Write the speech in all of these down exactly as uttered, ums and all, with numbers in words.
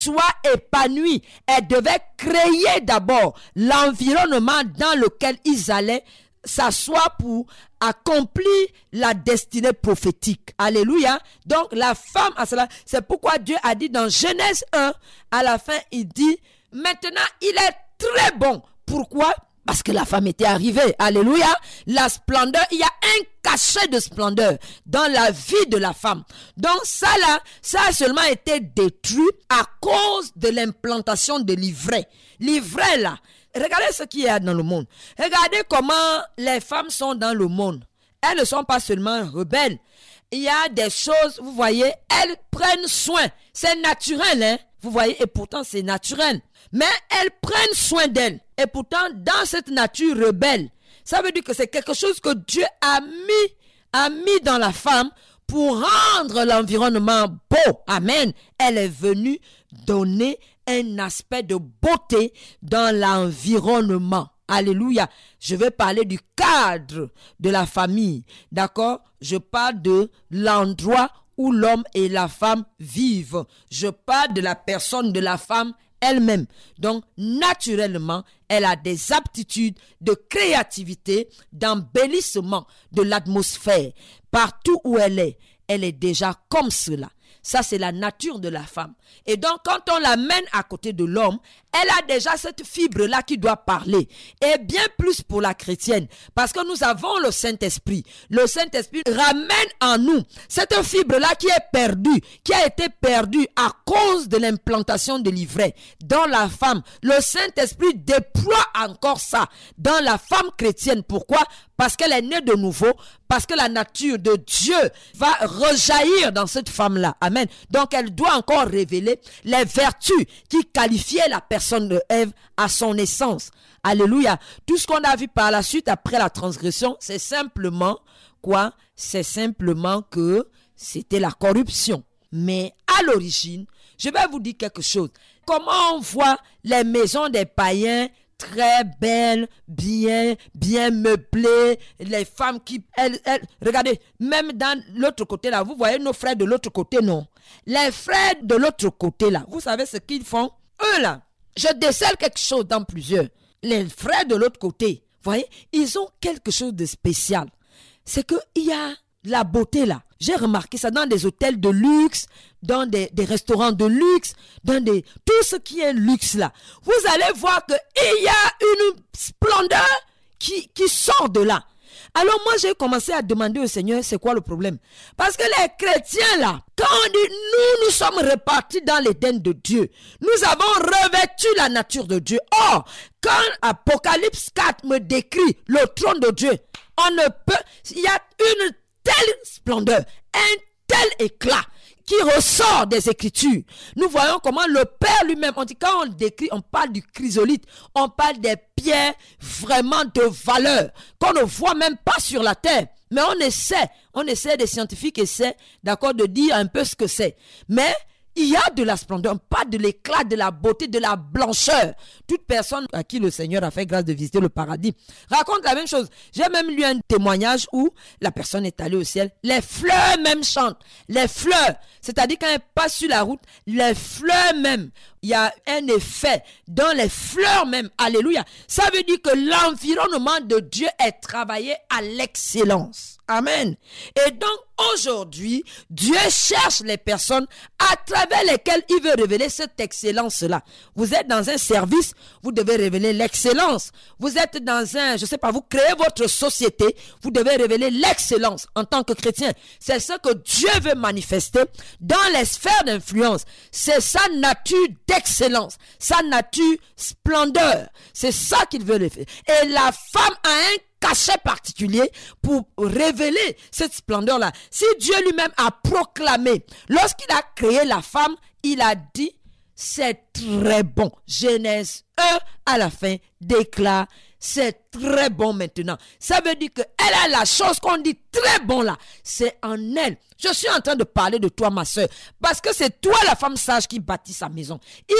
soit épanouie. Elle devait créer d'abord l'environnement dans lequel ils allaient s'asseoir pour accomplir la destinée prophétique. Alléluia. Donc la femme a cela. C'est pourquoi Dieu a dit dans Genèse un, à la fin, il dit, maintenant il est très bon. Pourquoi? Parce que la femme était arrivée. Alléluia. La splendeur, il y a un cachet de splendeur dans la vie de la femme. Donc ça là, ça a seulement été détruit à cause de l'implantation de l'ivraie. L'ivraie là, regardez ce qu'il y a dans le monde. Regardez comment les femmes sont dans le monde. Elles ne sont pas seulement rebelles. Il y a des choses, vous voyez, elles prennent soin. C'est naturel, hein. Vous voyez, et pourtant c'est naturel. Mais elles prennent soin d'elles. Et pourtant, dans cette nature rebelle, ça veut dire que c'est quelque chose que Dieu a mis, a mis dans la femme pour rendre l'environnement beau. Amen. Elle est venue donner un aspect de beauté dans l'environnement. Alléluia. Je vais parler du cadre de la famille. D'accord? Je parle de l'endroit où l'homme et la femme vivent. Je parle de la personne de la femme elle-même. Donc, naturellement, elle a des aptitudes de créativité, d'embellissement de l'atmosphère. Partout où elle est, elle est déjà comme cela. Ça, c'est la nature de la femme. Et donc, quand on l'amène à côté de l'homme, elle a déjà cette fibre-là qui doit parler. Et bien plus pour la chrétienne. Parce que nous avons le Saint-Esprit. Le Saint-Esprit ramène en nous cette fibre-là qui est perdue, qui a été perdue à cause de l'implantation de l'ivraie dans la femme. Le Saint-Esprit déploie encore ça dans la femme chrétienne. Pourquoi? Parce qu'elle est née de nouveau, parce que la nature de Dieu va rejaillir dans cette femme-là. Amen. Donc, elle doit encore révéler les vertus qui qualifiaient la personne de Ève à son essence. Alléluia. Tout ce qu'on a vu par la suite après la transgression, c'est simplement quoi? C'est simplement que c'était la corruption. Mais à l'origine, je vais vous dire quelque chose. Comment on voit les maisons des païens très belles, bien, bien meublées, les femmes qui, elles, elles, regardez, même dans l'autre côté là, vous voyez nos frères de l'autre côté, non? Les frères de l'autre côté là, vous savez ce qu'ils font? Eux là, je décèle quelque chose dans plusieurs. Les frères de l'autre côté, vous voyez, ils ont quelque chose de spécial. C'est qu'il y a la beauté là. J'ai remarqué ça dans des hôtels de luxe, dans des, des restaurants de luxe, dans des, tout ce qui est luxe là. Vous allez voir qu'il y a une splendeur qui, qui sort de là. Alors moi j'ai commencé à demander au Seigneur c'est quoi le problème. Parce que les chrétiens là, quand on dit nous, nous sommes répartis dans l'Éden de Dieu. Nous avons revêtu la nature de Dieu. Or, quand Apocalypse quatre me décrit le trône de Dieu, on ne peut, il y a une telle splendeur, un tel éclat qui ressort des Écritures. Nous voyons comment le Père lui-même, on dit quand on décrit, on parle du chrysolite, on parle des pierres vraiment de valeur, qu'on ne voit même pas sur la terre. Mais on essaie, on essaie, des scientifiques essaient, d'accord, de dire un peu ce que c'est. Mais il y a de la splendeur, pas de l'éclat, de la beauté, de la blancheur. Toute personne à qui le Seigneur a fait grâce de visiter le paradis raconte la même chose. J'ai même lu un témoignage où la personne est allée au ciel. Les fleurs même chantent. Les fleurs, c'est-à-dire quand elle passe sur la route, les fleurs même, il y a un effet dans les fleurs même. Alléluia. Ça veut dire que l'environnement de Dieu est travaillé à l'excellence. Amen. Et donc, aujourd'hui, Dieu cherche les personnes à travers lesquelles il veut révéler cette excellence-là. Vous êtes dans un service, vous devez révéler l'excellence. Vous êtes dans un, je sais pas, vous créez votre société, vous devez révéler l'excellence en tant que chrétien. C'est ce que Dieu veut manifester dans les sphères d'influence. C'est sa nature d'excellence, sa nature splendeur. C'est ça qu'il veut faire. Et la femme a un cachet particulier pour révéler cette splendeur-là. Si Dieu lui-même a proclamé, lorsqu'il a créé la femme, il a dit, c'est très bon. Genèse un à la fin déclare, c'est très bon maintenant. Ça veut dire qu'elle a la chose qu'on dit très bon là. C'est en elle. Je suis en train de parler de toi, ma soeur, parce que c'est toi la femme sage qui bâtit sa maison. Il est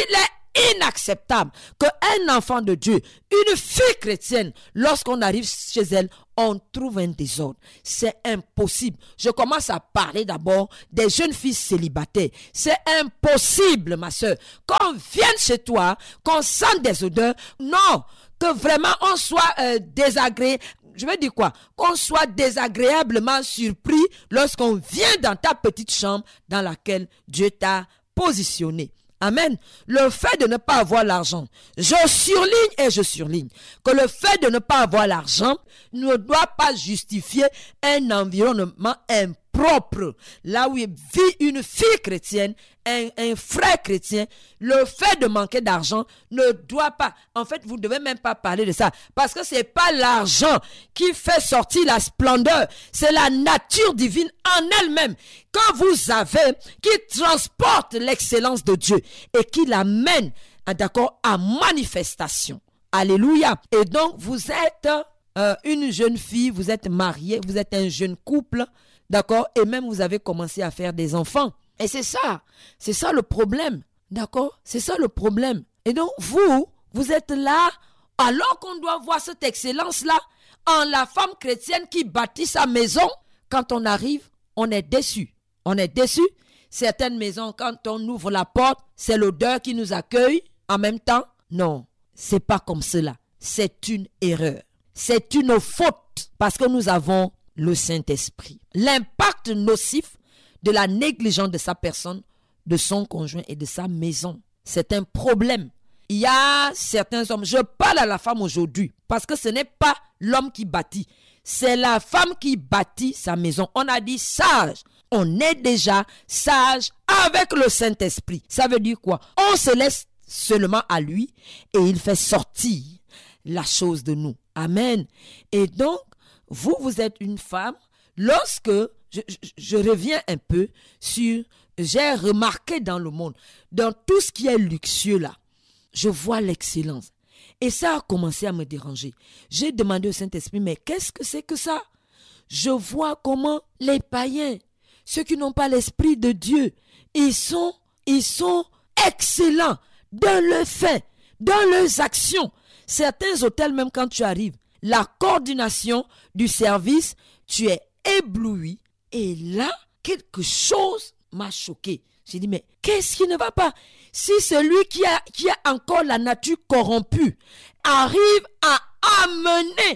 inacceptable qu'un enfant de Dieu, une fille chrétienne, lorsqu'on arrive chez elle, on trouve un désordre. C'est impossible. Je commence à parler d'abord des jeunes filles célibataires. C'est impossible, ma soeur, qu'on vienne chez toi, qu'on sente des odeurs. Non, que vraiment on soit euh, désagréé. Je veux dire quoi? Qu'on soit désagréablement surpris lorsqu'on vient dans ta petite chambre dans laquelle Dieu t'a positionné. Amen. Le fait de ne pas avoir l'argent, je surligne et je surligne que le fait de ne pas avoir l'argent ne doit pas justifier un environnement impropre. Là où vit une fille chrétienne, un, un frère chrétien, le fait de manquer d'argent ne doit pas. En fait, vous ne devez même pas parler de ça. Parce que ce n'est pas l'argent qui fait sortir la splendeur. C'est la nature divine en elle-même. Quand vous avez, qui transporte l'excellence de Dieu et qui l'amène, d'accord, à manifestation. Alléluia. Et donc, vous êtes euh, une jeune fille, vous êtes mariée, vous êtes un jeune couple, d'accord, et même vous avez commencé à faire des enfants. Et c'est ça, c'est ça le problème, d'accord, c'est ça le problème. Et donc, vous, vous êtes là, alors qu'on doit voir cette excellence-là, en la femme chrétienne qui bâtit sa maison. Quand on arrive, on est déçu. On est déçu. Certaines maisons, quand on ouvre la porte, c'est l'odeur qui nous accueille. En même temps, non, c'est pas comme cela. C'est une erreur. C'est une faute parce que nous avons le Saint-Esprit. L'impact nocif de la négligence de sa personne, de son conjoint et de sa maison, c'est un problème. Il y a certains hommes, je parle à la femme aujourd'hui, parce que ce n'est pas l'homme qui bâtit, c'est la femme qui bâtit sa maison. On a dit sage, on est déjà sage avec le Saint-Esprit. Ça veut dire quoi? On se laisse seulement à lui et il fait sortir la chose de nous. Amen. Et donc, vous, vous êtes une femme, lorsque, je, je, je reviens un peu sur, j'ai remarqué dans le monde, dans tout ce qui est luxueux là, je vois l'excellence. Et ça a commencé à me déranger. J'ai demandé au Saint-Esprit, mais qu'est-ce que c'est que ça? Je vois comment les païens, ceux qui n'ont pas l'Esprit de Dieu, ils sont, ils sont excellents dans le fait, dans leurs actions. Certains hôtels, même quand tu arrives, la coordination du service, tu es ébloui. Et là, quelque chose m'a choqué. J'ai dit, mais qu'est-ce qui ne va pas? Si celui qui a, qui a encore la nature corrompue arrive à amener,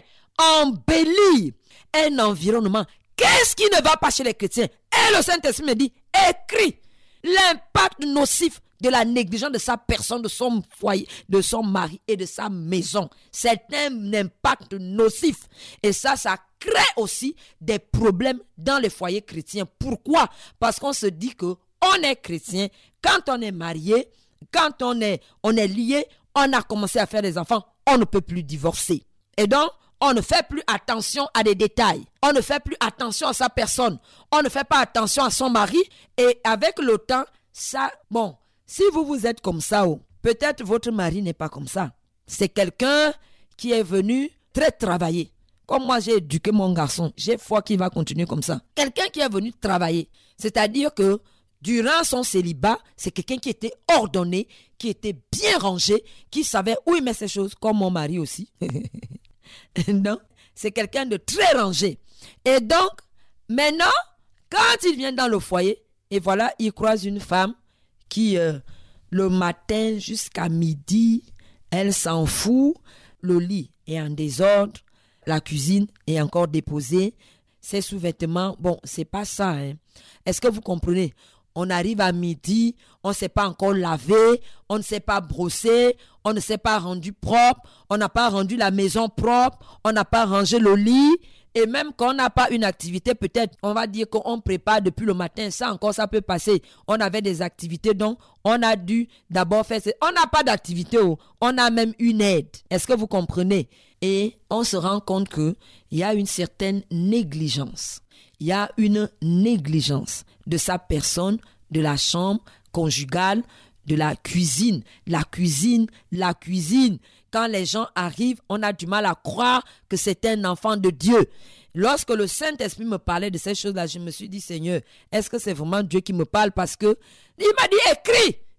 embellir un environnement, qu'est-ce qui ne va pas chez les chrétiens? Et le Saint-Esprit me dit, écris l'impact nocif de la négligence de sa personne, de son foyer, de son mari et de sa maison. C'est un impact nocif. Et ça, ça crée aussi des problèmes dans les foyers chrétiens. Pourquoi? Parce qu'on se dit que on est chrétien, quand on est marié, quand on est, on est lié, on a commencé à faire des enfants, on ne peut plus divorcer. Et donc, on ne fait plus attention à des détails. On ne fait plus attention à sa personne. On ne fait pas attention à son mari. Et avec le temps, ça, bon, si vous vous êtes comme ça, oh, peut-être votre mari n'est pas comme ça. C'est quelqu'un qui est venu très travailler. Comme moi, j'ai éduqué mon garçon. J'ai foi qu'il va continuer comme ça. Quelqu'un qui est venu travailler. C'est-à-dire que durant son célibat, c'est quelqu'un qui était ordonné, qui était bien rangé, qui savait où il met ses choses, comme mon mari aussi. Non, c'est quelqu'un de très rangé. Et donc, maintenant, quand il vient dans le foyer, et voilà, il croise une femme qui, euh, le matin jusqu'à midi, elle s'en fout, le lit est en désordre, la cuisine est encore déposée, ses sous-vêtements, bon, c'est pas ça, hein. Est-ce que vous comprenez? On arrive à midi, on ne s'est pas encore lavé, on ne s'est pas brossé, on ne s'est pas rendu propre, on n'a pas rendu la maison propre, on n'a pas rangé le lit. Et même quand on n'a pas une activité, peut-être, on va dire qu'on prépare depuis le matin, ça encore, ça peut passer. On avait des activités, donc on a dû d'abord faire... On n'a pas d'activité, oh. On a même une aide. Est-ce que vous comprenez? Et on se rend compte qu'il y a une certaine négligence. Il y a une négligence de sa personne, de la chambre conjugale, de la cuisine. La cuisine, la cuisine. Quand les gens arrivent, on a du mal à croire que c'est un enfant de Dieu. Lorsque le Saint-Esprit me parlait de ces choses-là, je me suis dit, Seigneur, est-ce que c'est vraiment Dieu qui me parle? Parce que il m'a dit, écris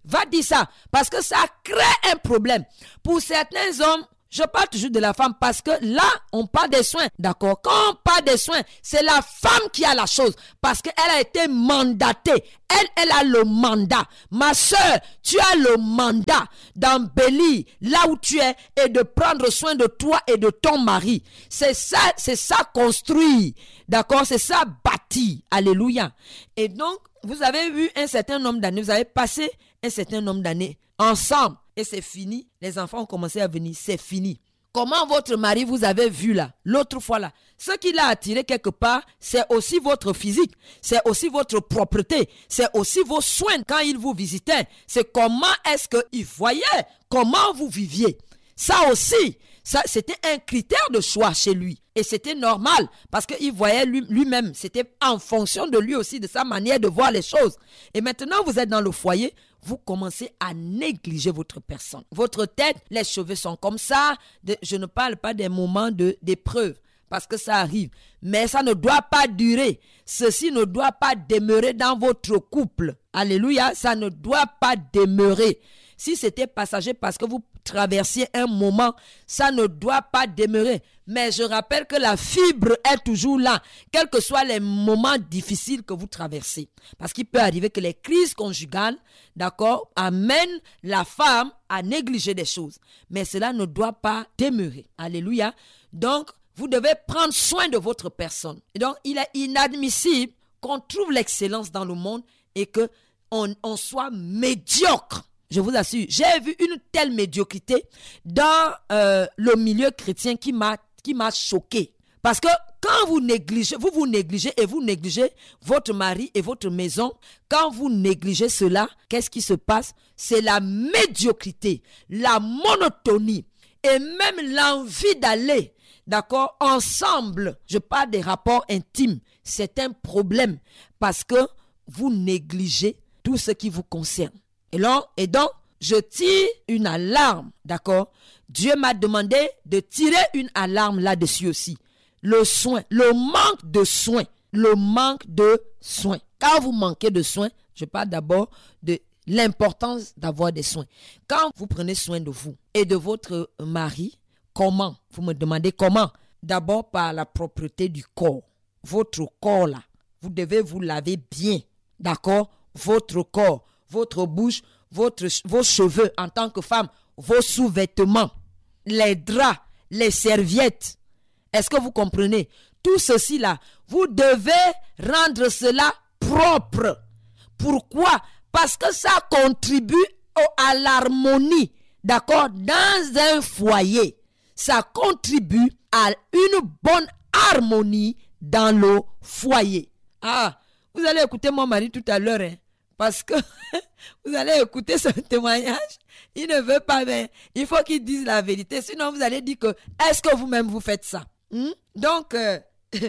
va dire ça parce que ça crée un problème. Pour certains hommes, je parle toujours de la femme parce que là, on parle des soins, d'accord? Quand on parle des soins, c'est la femme qui a la chose parce qu'elle a été mandatée. Elle, elle a le mandat. Ma soeur, tu as le mandat d'embellir là où tu es et de prendre soin de toi et de ton mari. C'est ça, c'est ça construit, d'accord? C'est ça bâti. Alléluia. Et donc, vous avez eu un certain nombre d'années, vous avez passé un certain nombre d'années ensemble. Et c'est fini. Les enfants ont commencé à venir. C'est fini. Comment votre mari vous avez vu là, l'autre fois là, ce qui l'a attiré quelque part, c'est aussi votre physique, c'est aussi votre propreté, c'est aussi vos soins quand il vous visitait. C'est comment est-ce qu'il voyait, comment vous viviez. Ça aussi, ça, c'était un critère de choix chez lui. Et c'était normal parce qu'il voyait lui, lui-même. C'était en fonction de lui aussi, de sa manière de voir les choses. Et maintenant, vous êtes dans le foyer, vous commencez à négliger votre personne. Votre tête, les cheveux sont comme ça. De, je ne parle pas des moments de, d'épreuve parce que ça arrive. Mais ça ne doit pas durer. Ceci ne doit pas demeurer dans votre couple. Alléluia, ça ne doit pas demeurer. Si c'était passager parce que vous traversiez un moment, ça ne doit pas demeurer. Mais je rappelle que la fibre est toujours là, quels que soient les moments difficiles que vous traversez. Parce qu'il peut arriver que les crises conjugales, d'accord, amènent la femme à négliger des choses. Mais cela ne doit pas demeurer. Alléluia. Donc, vous devez prendre soin de votre personne. Et donc, il est inadmissible qu'on trouve l'excellence dans le monde et qu'on on soit médiocre. Je vous assure, j'ai vu une telle médiocrité dans euh, le milieu chrétien qui m'a, qui m'a choqué. Parce que quand vous négligez, vous vous négligez et vous négligez votre mari et votre maison, quand vous négligez cela, qu'est-ce qui se passe? C'est la médiocrité, la monotonie et même l'envie d'aller, d'accord, ensemble. Je parle des rapports intimes. C'est un problème parce que vous négligez tout ce qui vous concerne. Et, là, et donc, je tire une alarme, d'accord? Dieu m'a demandé de tirer une alarme là-dessus aussi. Le soin, le manque de soins, le manque de soins. Quand vous manquez de soins, je parle d'abord de l'importance d'avoir des soins. Quand vous prenez soin de vous et de votre mari, comment? Vous me demandez comment? D'abord par la propreté du corps. Votre corps là, vous devez vous laver bien, d'accord? Votre corps. Votre bouche, votre, vos cheveux en tant que femme, vos sous-vêtements, les draps, les serviettes. Est-ce que vous comprenez? Tout ceci là, vous devez rendre cela propre. Pourquoi? Parce que ça contribue au, à l'harmonie, d'accord? Dans un foyer, ça contribue à une bonne harmonie dans le foyer. Ah, vous allez écouter mon mari tout à l'heure, hein? Parce que vous allez écouter ce témoignage, il ne veut pas, mais il faut qu'il dise la vérité. Sinon, vous allez dire que, est-ce que vous-même vous faites ça? Hmm? Donc, euh,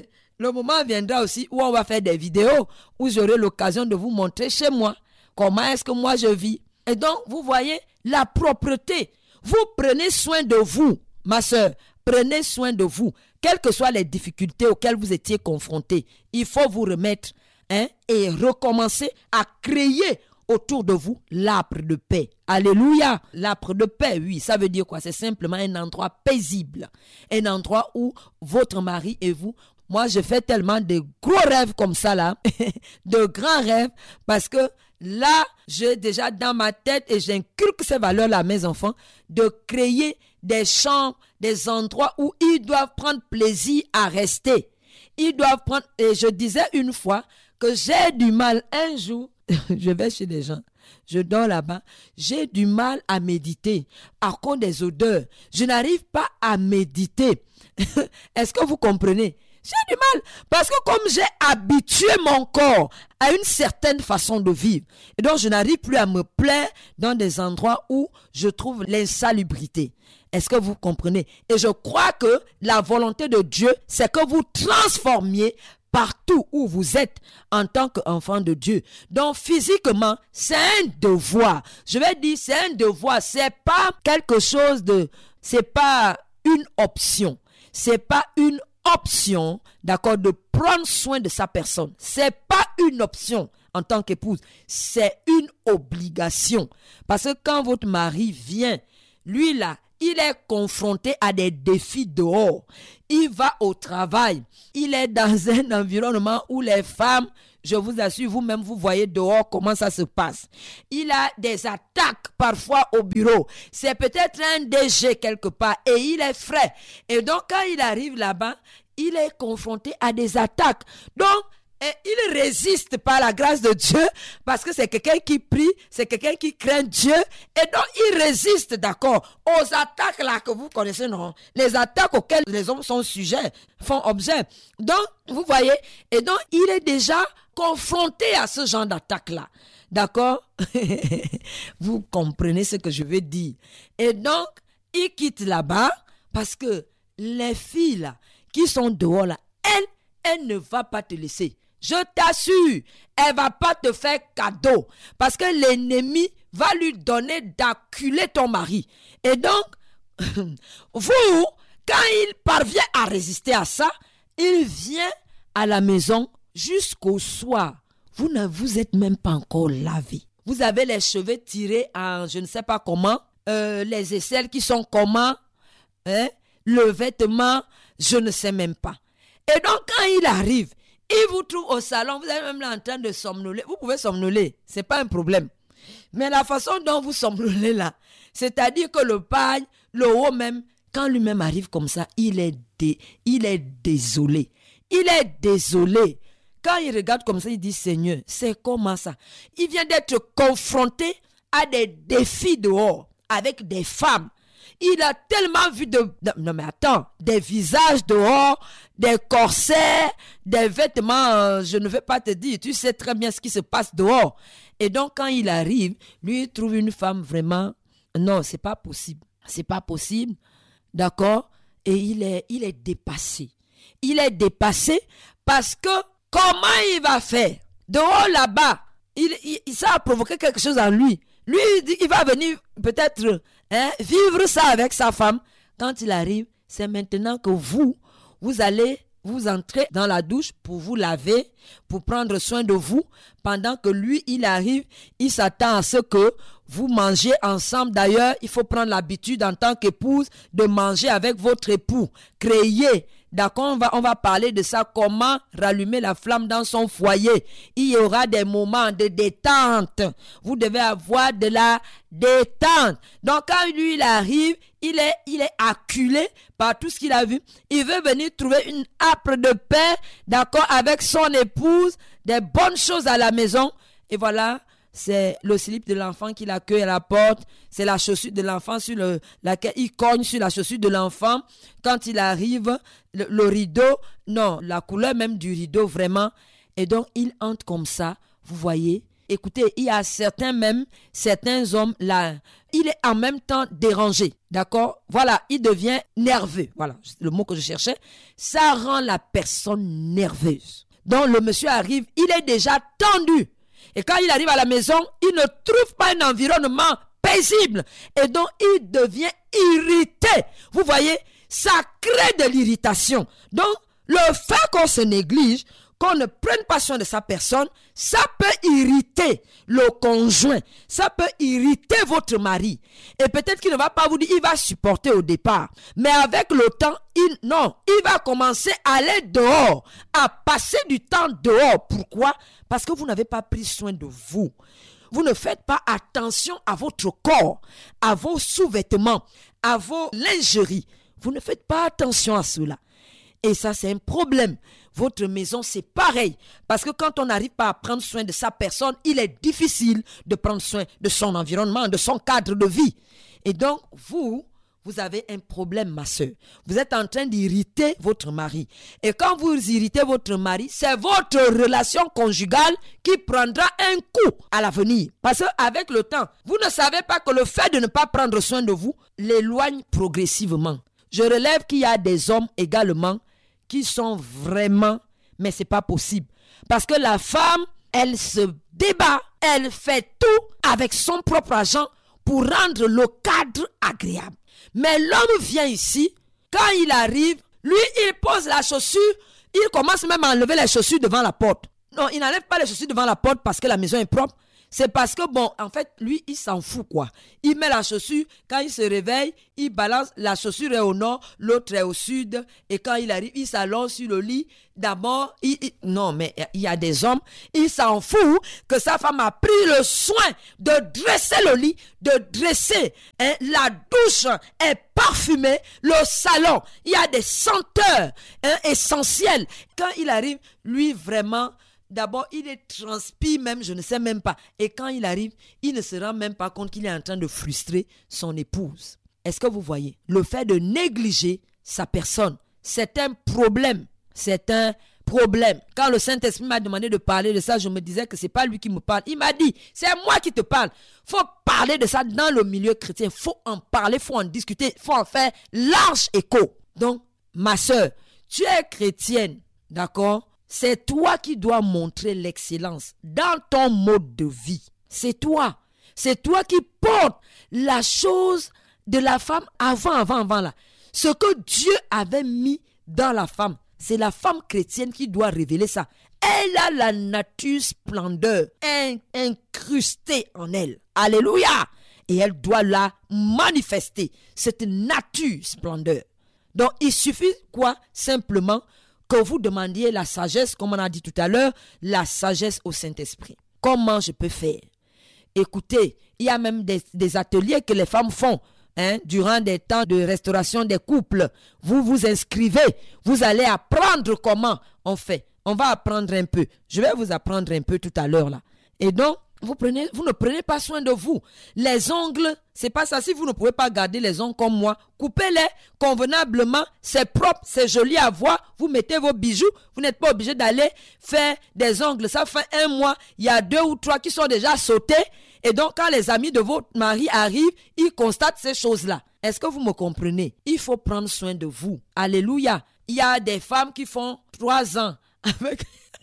le moment viendra aussi où on va faire des vidéos, où j'aurai l'occasion de vous montrer chez moi comment est-ce que moi je vis. Et donc, vous voyez la propreté. Vous prenez soin de vous, ma soeur. Prenez soin de vous. Quelles que soient les difficultés auxquelles vous étiez confrontés, il faut vous remettre. Hein, et recommencer à créer autour de vous l'arbre de paix. Alléluia. L'arbre de paix, oui, ça veut dire quoi? C'est simplement un endroit paisible. Un endroit où votre mari et vous, moi je fais tellement de gros rêves comme ça là, de grands rêves, parce que là, j'ai déjà dans ma tête et j'inculque ces valeurs-là à mes enfants, de créer des chambres, des endroits où ils doivent prendre plaisir à rester. Ils doivent prendre, et je disais une fois, que j'ai du mal un jour, je vais chez des gens, je dors là-bas, j'ai du mal à méditer à cause des odeurs. Je n'arrive pas à méditer. Est-ce que vous comprenez? J'ai du mal parce que comme j'ai habitué mon corps à une certaine façon de vivre, et donc je n'arrive plus à me plaire dans des endroits où je trouve l'insalubrité. Est-ce que vous comprenez? Et je crois que la volonté de Dieu, c'est que vous transformiez partout où vous êtes en tant qu'enfant de Dieu. Donc physiquement, c'est un devoir. Je vais dire, c'est un devoir. C'est pas quelque chose de, c'est pas une option. C'est pas une option, d'accord, de prendre soin de sa personne. C'est pas une option. en tant qu'épouse. C'est une obligation. Parce que quand votre mari vient, lui là, il est confronté à des défis dehors. Il va au travail. Il est dans un environnement où les femmes, je vous assure, vous-même, vous voyez dehors comment ça se passe. Il a des attaques parfois au bureau. C'est peut-être un D G quelque part et il est frais. Et donc, quand il arrive là-bas, il est confronté à des attaques. Donc, et il résiste par la grâce de Dieu parce que c'est quelqu'un qui prie, c'est quelqu'un qui craint Dieu et donc il résiste, d'accord, aux attaques là que vous connaissez, non? Les attaques auxquelles les hommes sont sujets, font objet. Donc, vous voyez, et donc il est déjà confronté à ce genre d'attaque là, d'accord? Vous comprenez ce que je veux dire. Et donc, il quitte là-bas parce que les filles là, qui sont dehors là, elles, elle ne va pas te laisser. Je t'assure, elle va pas te faire cadeau parce que l'ennemi va lui donner d'acculer ton mari. Et donc, vous, quand il parvient à résister à ça, il vient à la maison jusqu'au soir. Vous ne vous êtes même pas encore lavé. Vous avez les cheveux tirés en je ne sais pas comment, euh, les aisselles qui sont comment, hein, le vêtement, je ne sais même pas. Et donc, quand il arrive, il vous trouve au salon, vous êtes même là en train de somnoler. Vous pouvez somnoler, ce n'est pas un problème. Mais la façon dont vous somnolez là, c'est-à-dire que le pagne, le haut même, quand lui-même arrive comme ça, il est, dé, il est désolé. Il est désolé. Quand il regarde comme ça, il dit, Seigneur, c'est comment ça? Il vient d'être confronté à des défis dehors, avec des femmes. Il a tellement vu de... Non mais attends, des visages dehors, des corsets, des vêtements, euh, je ne vais pas te dire, tu sais très bien ce qui se passe dehors. Et donc quand il arrive, lui il trouve une femme vraiment... Non, c'est pas possible. C'est pas possible, d'accord? Et il est, il est dépassé. Il est dépassé parce que comment il va faire? Dehors là-bas, il, il, ça a provoqué quelque chose en lui. Lui, il, dit, il va venir peut-être hein, vivre ça avec sa femme. Quand il arrive, c'est maintenant que vous, vous allez vous entrer dans la douche pour vous laver, pour prendre soin de vous. Pendant que lui, il arrive, il s'attend à ce que vous mangez ensemble. D'ailleurs, il faut prendre l'habitude en tant qu'épouse de manger avec votre époux. Créer. D'accord, on va, on va parler de ça, comment rallumer la flamme dans son foyer. Il y aura des moments de détente. Vous devez avoir de la détente. Donc, quand lui, il arrive, il est, il est acculé par tout ce qu'il a vu. Il veut venir trouver une âpre de paix, d'accord, avec son épouse, des bonnes choses à la maison. Et voilà, c'est le slip de l'enfant qu'il accueille à la porte. C'est la chaussure de l'enfant sur le, laquelle il cogne sur la chaussure de l'enfant. Quand il arrive, le, le rideau, non, la couleur même du rideau, vraiment. Et donc, il entre comme ça, vous voyez. Écoutez, il y a certains même, certains hommes là, il est en même temps dérangé, d'accord? Voilà, il devient nerveux. Voilà, le mot que je cherchais. Ça rend la personne nerveuse. Donc, le monsieur arrive, il est déjà tendu. Et quand il arrive à la maison, il ne trouve pas un environnement paisible. Et donc, il devient irrité. Vous voyez, ça crée de l'irritation. Donc, le fait qu'on se néglige, qu'on ne prenne pas soin de sa personne, ça peut irriter le conjoint. Ça peut irriter votre mari. Et peut-être qu'il ne va pas vous dire, il va supporter au départ. Mais avec le temps, il, non, il va commencer à aller dehors, à passer du temps dehors. Pourquoi? Parce que vous n'avez pas pris soin de vous. Vous ne faites pas attention à votre corps, à vos sous-vêtements, à vos lingeries. Vous ne faites pas attention à cela. Et ça, c'est un problème. Votre maison, c'est pareil. Parce que quand on n'arrive pas à prendre soin de sa personne, il est difficile de prendre soin de son environnement, de son cadre de vie. Et donc, vous, vous avez un problème, ma soeur. Vous êtes en train d'irriter votre mari. Et quand vous irritez votre mari, c'est votre relation conjugale qui prendra un coup à l'avenir. Parce qu'avec le temps, vous ne savez pas que le fait de ne pas prendre soin de vous l'éloigne progressivement. Je relève qu'il y a des hommes également qui sont vraiment, mais c'est pas possible. Parce que la femme, elle se débat, elle fait tout avec son propre argent pour rendre le cadre agréable. Mais l'homme vient ici, quand il arrive, lui, il pose la chaussure, il commence même à enlever les chaussures devant la porte. Non, il n'enlève pas les chaussures devant la porte parce que la maison est propre. C'est parce que, bon, en fait, lui, il s'en fout, quoi. Il met la chaussure, quand il se réveille, il balance, la chaussure est au nord, l'autre est au sud, et quand il arrive, il s'allonge sur le lit. D'abord, il, il, non, mais il y a des hommes, il s'en fout que sa femme a pris le soin de dresser le lit, de dresser, hein, la douche est parfumée, le salon, il y a des senteurs, hein, essentielles. Quand il arrive, lui, vraiment, d'abord, il est transpire même, je ne sais même pas. Et quand il arrive, il ne se rend même pas compte qu'il est en train de frustrer son épouse. Est-ce que vous voyez? Le fait de négliger sa personne, c'est un problème. C'est un problème. Quand le Saint-Esprit m'a demandé de parler de ça, je me disais que ce n'est pas lui qui me parle. Il m'a dit, c'est moi qui te parle. Il faut parler de ça dans le milieu chrétien. Il faut en parler, il faut en discuter, il faut en faire large écho. Donc, ma soeur, tu es chrétienne, d'accord? C'est toi qui dois montrer l'excellence dans ton mode de vie. C'est toi. C'est toi qui portes la chose de la femme avant, avant, avant là. Ce que Dieu avait mis dans la femme, c'est la femme chrétienne qui doit révéler ça. Elle a la nature splendeur incrustée en elle. Alléluia. Et elle doit la manifester, cette nature splendeur. Donc, il suffit quoi? Simplement que vous demandiez la sagesse, comme on a dit tout à l'heure, la sagesse au Saint-Esprit. Comment je peux faire? Écoutez, il y a même des, des ateliers que les femmes font, hein, durant des temps de restauration des couples. Vous vous inscrivez, vous allez apprendre comment on fait. On va apprendre un peu. Je vais vous apprendre un peu tout à l'heure là. Et donc, Vous, prenez, vous ne prenez pas soin de vous. Les ongles, c'est pas ça. Si vous ne pouvez pas garder les ongles comme moi, coupez-les convenablement. C'est propre, c'est joli à voir. Vous mettez vos bijoux. Vous n'êtes pas obligé d'aller faire des ongles. Ça fait un mois. Il y a deux ou trois qui sont déjà sautés. Et donc, quand les amis de votre mari arrivent, ils constatent ces choses-là. Est-ce que vous me comprenez? Il faut prendre soin de vous. Alléluia. Il y a des femmes qui font trois ans avec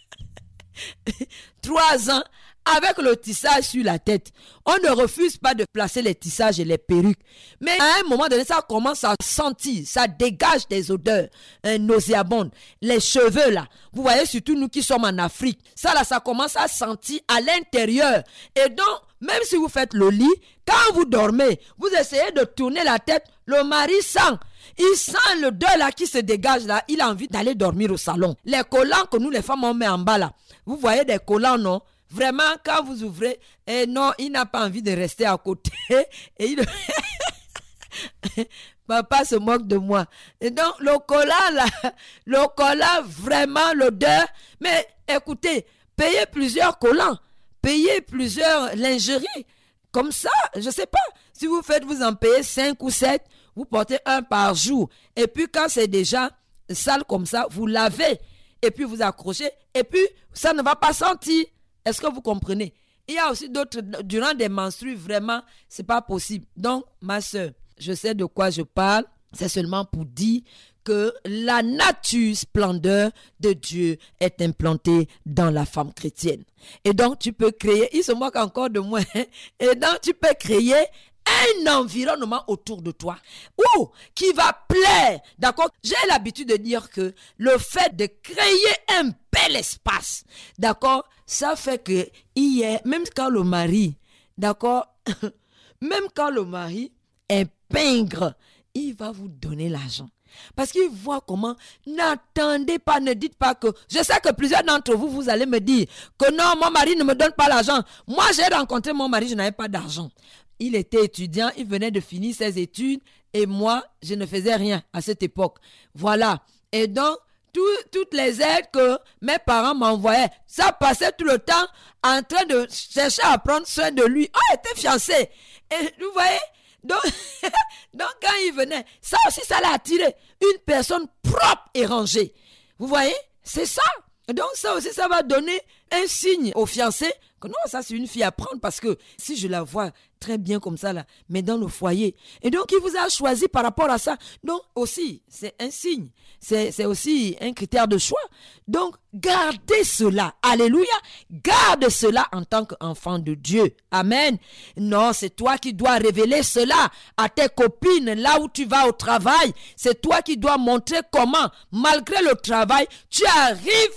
trois ans avec le tissage sur la tête. On ne refuse pas de placer les tissages et les perruques. Mais à un moment donné, ça commence à sentir. Ça dégage des odeurs hein, nauséabondes. Les cheveux là. Vous voyez, surtout nous qui sommes en Afrique. Ça là, ça commence à sentir à l'intérieur. Et donc, même si vous faites le lit, quand vous dormez, vous essayez de tourner la tête. Le mari sent. Il sent le deuil là qui se dégage là. Il a envie d'aller dormir au salon. Les collants que nous les femmes on met en bas là. Vous voyez des collants, non? Vraiment, quand vous ouvrez, eh non, il n'a pas envie de rester à côté. Et il... Papa se moque de moi. Et donc, le collant, là, le collant, vraiment, l'odeur. Mais écoutez, payez plusieurs collants, payez plusieurs lingeries. Comme ça, je ne sais pas. Si vous faites, vous en payez cinq ou sept, vous portez un par jour. Et puis, quand c'est déjà sale comme ça, vous lavez. Et puis, vous accrochez. Et puis, ça ne va pas sentir. Est-ce que vous comprenez? Il y a aussi d'autres, durant des menstrues, vraiment, c'est pas possible. Donc, ma soeur, je sais de quoi je parle. C'est seulement pour dire que la nature splendeur de Dieu est implantée dans la femme chrétienne. Et donc, tu peux créer, il se moque encore de moi, hein? Et donc, tu peux créer un environnement autour de toi ou qui va plaire. D'accord? J'ai l'habitude de dire que le fait de créer un bel espace, d'accord, ça fait que il y a, même quand le mari, d'accord, même quand le mari est pingre, il va vous donner l'argent. Parce qu'il voit comment, n'attendez pas, ne dites pas que, je sais que plusieurs d'entre vous, vous allez me dire que non, mon mari ne me donne pas l'argent. Moi, j'ai rencontré mon mari, je n'avais pas d'argent. Il était étudiant, il venait de finir ses études et moi, je ne faisais rien à cette époque. Voilà. Et donc, tout, toutes les aides que mes parents m'envoyaient, ça passait tout le temps en train de chercher à prendre soin de lui. Oh, il était fiancé. Et vous voyez, donc, donc quand il venait, ça aussi, ça l'a attiré. Une personne propre et rangée. Vous voyez, c'est ça. Donc ça aussi, ça va donner un signe au fiancé que non, ça c'est une fille à prendre parce que si je la vois très bien comme ça là, mais dans le foyer. Et donc il vous a choisi par rapport à ça. Donc aussi, c'est un signe. C'est, c'est aussi un critère de choix. Donc gardez cela. Alléluia. Garde cela en tant qu'enfant de Dieu. Amen. Non, c'est toi qui dois révéler cela à tes copines là où tu vas au travail. C'est toi qui dois montrer comment, malgré le travail, tu arrives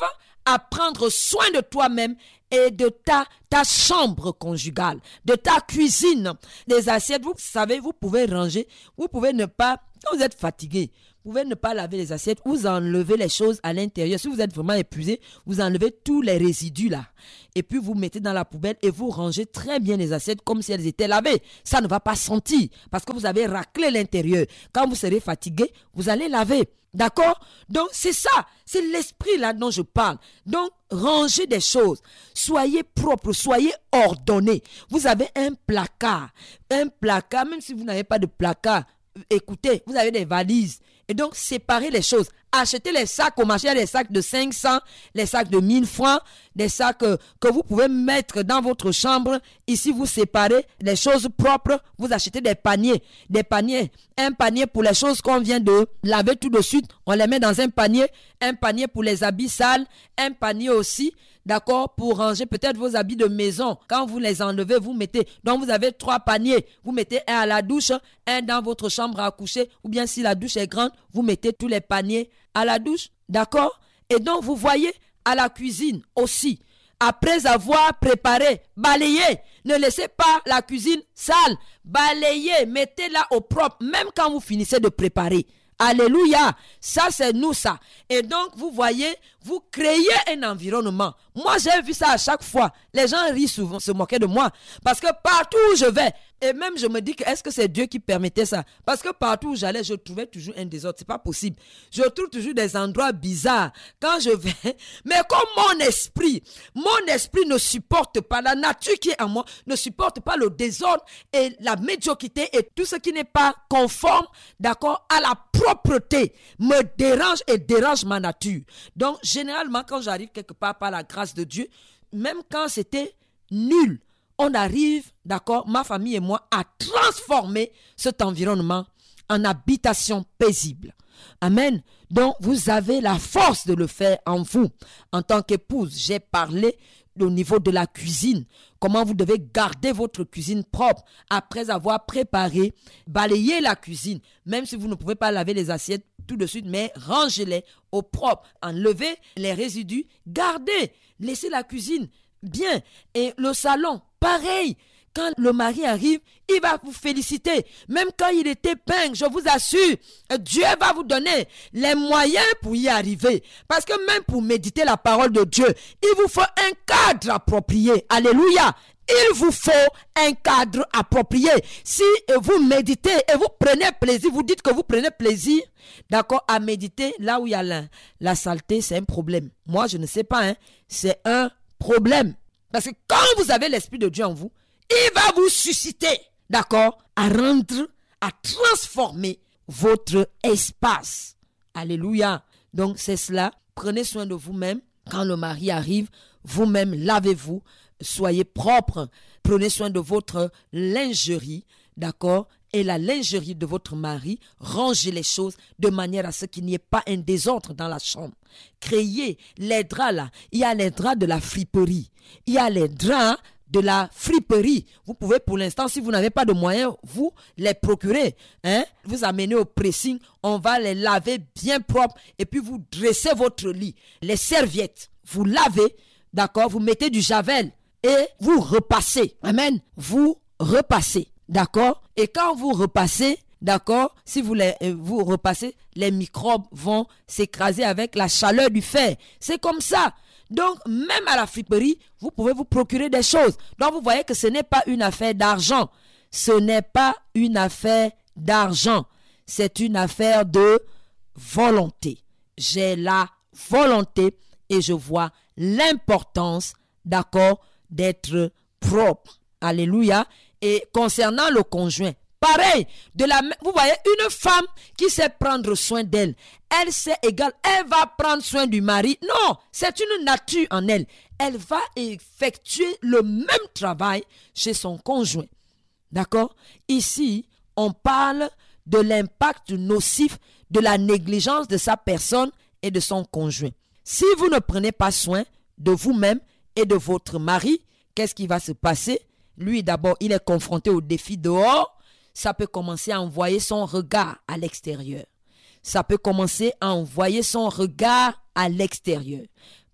à prendre soin de toi-même et de ta, ta chambre conjugale, de ta cuisine. Les assiettes, vous savez, vous pouvez ranger, vous pouvez ne pas, quand vous êtes fatigué, vous pouvez ne pas laver les assiettes, vous enlevez les choses à l'intérieur. Si vous êtes vraiment épuisé, vous enlevez tous les résidus là. Et puis vous mettez dans la poubelle et vous rangez très bien les assiettes comme si elles étaient lavées. Ça ne va pas sentir parce que vous avez raclé l'intérieur. Quand vous serez fatigué, vous allez laver. D'accord? Donc c'est ça, c'est l'esprit là dont je parle. Donc rangez des choses, soyez propre, soyez ordonné. Vous avez un placard, un placard, même si vous n'avez pas de placard, écoutez, vous avez des valises. Et donc, séparez les choses. Achetez les sacs au marché, les sacs de cinq cents, les sacs de mille francs, des sacs que, que vous pouvez mettre dans votre chambre. Ici, vous séparez les choses propres. Vous achetez des paniers, des paniers. Un panier pour les choses qu'on vient de laver tout de suite. On les met dans un panier. Un panier pour les habits sales. Un panier aussi, d'accord, pour ranger peut-être vos habits de maison. Quand vous les enlevez, vous mettez. Donc, vous avez trois paniers. Vous mettez un à la douche, un dans votre chambre à coucher. Ou bien si la douche est grande, vous mettez tous les paniers à la douche, d'accord? Et donc, vous voyez, à la cuisine aussi, après avoir préparé, balayez, ne laissez pas la cuisine sale, balayez, mettez-la au propre, même quand vous finissez de préparer. Alléluia, ça c'est nous ça. Et donc vous voyez, vous créez un environnement. Moi j'ai vu ça à chaque fois. Les gens rient souvent, se moquaient de moi. Parce que partout où je vais, et même je me dis que est-ce que c'est Dieu qui permettait ça? Parce que partout où j'allais, je trouvais toujours un désordre. C'est pas possible. Je trouve toujours des endroits bizarres quand je vais. Mais comme mon esprit, mon esprit ne supporte pas, la nature qui est en moi ne supporte pas le désordre et la médiocrité et tout ce qui n'est pas conforme, d'accord, à la propreté, me dérange et dérange ma nature. Donc, généralement, quand j'arrive quelque part par la grâce de Dieu, même quand c'était nul, on arrive, d'accord, ma famille et moi, à transformer cet environnement en habitation paisible. Amen. Donc, vous avez la force de le faire en vous. En tant qu'épouse, j'ai parlé au niveau de la cuisine. Comment vous devez garder votre cuisine propre après avoir préparé, balayé la cuisine. Même si vous ne pouvez pas laver les assiettes tout de suite, mais rangez-les au propre. Enlevez les résidus, gardez, laissez la cuisine bien. Et le salon, pareil. Quand le mari arrive, il va vous féliciter. Même quand il était peintre, je vous assure, Dieu va vous donner les moyens pour y arriver. Parce que même pour méditer la parole de Dieu, il vous faut un cadre approprié. Alléluia. Il vous faut un cadre approprié. Si vous méditez et vous prenez plaisir, vous dites que vous prenez plaisir, d'accord, à méditer, là où il y a la, la saleté, c'est un problème. Moi, je ne sais pas, hein, c'est un problème. Parce que quand vous avez l'Esprit de Dieu en vous, il va vous susciter, d'accord, à rendre, à transformer votre espace. Alléluia. Donc, c'est cela. Prenez soin de vous-même. Quand le mari arrive, vous-même, lavez-vous. Soyez propre. Prenez soin de votre lingerie, d'accord, et la lingerie de votre mari. Rangez les choses de manière à ce qu'il n'y ait pas un désordre dans la chambre. Créez les draps là. Il y a les draps de la friperie. Il y a les draps de la friperie. Vous pouvez pour l'instant, si vous n'avez pas de moyens, vous les procurer. Hein? Vous amenez au pressing, on va les laver bien propres et puis vous dressez votre lit. Les serviettes, vous lavez, d'accord? Vous mettez du javel et vous repassez. Amen. Vous repassez, d'accord? Et quand vous repassez, d'accord, si vous les, vous repassez, les microbes vont s'écraser avec la chaleur du fer. C'est comme ça. Donc, même à la friperie, vous pouvez vous procurer des choses. Donc, vous voyez que ce n'est pas une affaire d'argent. Ce n'est pas une affaire d'argent. C'est une affaire de volonté. J'ai la volonté et je vois l'importance, d'accord, d'être propre. Alléluia. Et concernant le conjoint, pareil, de la, vous voyez, une femme qui sait prendre soin d'elle, elle sait égal, elle va prendre soin du mari. Non, c'est une nature en elle. Elle va effectuer le même travail chez son conjoint. D'accord? Ici, on parle de l'impact nocif de la négligence de sa personne et de son conjoint. Si vous ne prenez pas soin de vous-même et de votre mari, qu'est-ce qui va se passer? Lui, d'abord, il est confronté au défi dehors. Ça peut commencer à envoyer son regard à l'extérieur. Ça peut commencer à envoyer son regard à l'extérieur.